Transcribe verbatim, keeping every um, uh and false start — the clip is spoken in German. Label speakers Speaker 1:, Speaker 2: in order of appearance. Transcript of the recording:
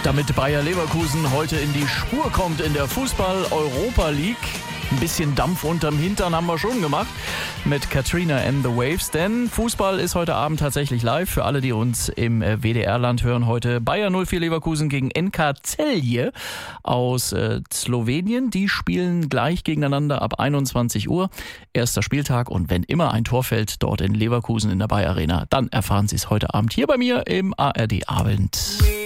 Speaker 1: Damit Bayer Leverkusen heute in die Spur kommt in der Fußball-Europa League. Ein bisschen Dampf unterm Hintern haben wir schon gemacht mit Katrina and the Waves, denn Fußball ist heute Abend tatsächlich live. Für alle, die uns im W D R-Land hören, heute Bayer null vier Leverkusen gegen N K Celje aus äh, Slowenien. Die spielen gleich gegeneinander ab einundzwanzig Uhr. Erster Spieltag, und wenn immer ein Tor fällt dort in Leverkusen in der Bayer Arena, dann erfahren Sie es heute Abend hier bei mir im A R D Abend.